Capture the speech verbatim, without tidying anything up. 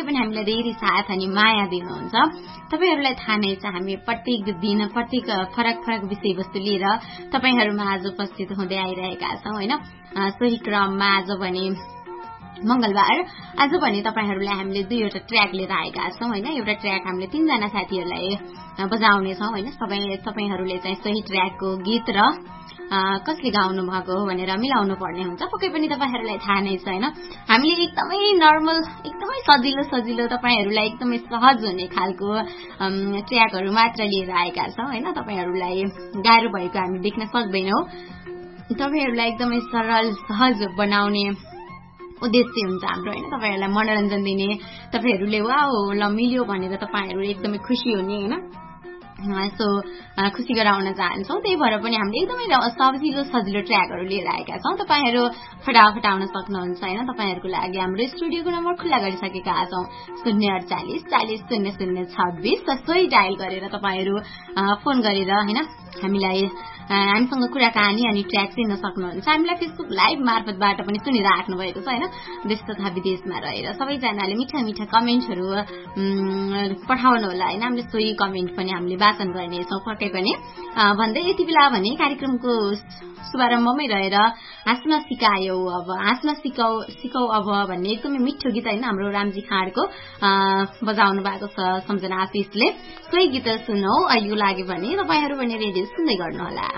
पनि हामीलाई धेरै साथ अनि माया दिनुहुन्छ। तपाईहरुलाई थाहा नै छ हामी प्रत्येक दिन प्रत्येक फरक फरक विषयवस्तु लिएर तपाईहरुमा आज उपस्थित हुँदै आइरहेका छौं हैन। सोही क्रममा आज भने मंगलबार आज भने तपाईहरुलाई हामीले दुईवटा ट्र्याक लिएर आएका छौं हैन। एउटा ट्र्याक हामीले तीनजना साथीहरुलाई बजाउने छौं हैन। सबै तपाईहरुले चाहिँ सोही ट्र्याकको गीत र कसले गाउनु भएको हो भनेर मिलाउनु पर्ने हुन्छ। पक्कै पनि तपाईहरुलाई थाहा नै छ हैन। हामीले एकदमै नर्मल एकदमै सजिलो सजिलो तपाईहरुलाई एकदमै सहज हुने खालको ट्र्याकहरु मात्र लिएर आएका छौं हैन। तपाईहरुलाई गाह्रो भएको हामी देख्न सक्दैनौं। तपाईहरुलाई एकदमै सरल सहज बनाउने उद्देश्य हुन्छ हाम्रो हैन। तपाईहरुलाई मनोरञ्जन दिने, तपाईहरुले वाओ ल मिल्यो भनेर तपाईहरु एकदमै खुशी हुने हैन। सो खुशी गराउन चाहन्छौं। त्यही भएर पनि हामीले एकदमै सजिलो सजिलो ट्र्याकहरु लिएर आएका छौं। तपाईहरु फटाफट आउन सक्नुहुन्छ हैन। तपाईहरुको लागि हाम्रो स्टुडियोको नम्बर खुल्ला गरिसकेका छौं शून्य अडचालीस चालीस शून्य शून्य छब्बीस। सोही डायल गरेर तपाईहरु फोन गरेर हैन हामीलाई हामीसँग कुराकानी अनि ट्र्याक दिन सक्नुहुन्छ। हामीलाई फेसबुक लाइभ मार्फतबाट पनि सुनिराख्नु भएको छ हैन। देश तथा विदेशमा रहेर सबैजनाले मिठा मिठा कमेन्टहरु पठाउनु होला हैन। हामीले सोही कमेन्ट पनि हामीले वाचन गर्नेछौं पक्कै पनि। भन्दै यति बेला भने कार्यक्रमको शुभारम्भमै रहेर हाँस्न सिकायौ अब हाँस्न सिकाउ सिकाउ अब भन्ने एकदमै मिठो गीत हैन हाम्रो रामजी खाँडको बजाउनु भएको छ सम्झना आशिषले। सोही गीत सुनौ अहिलेको लागि भने तपाईहरु पनि रेडियो सुन्दै गर्नु होला।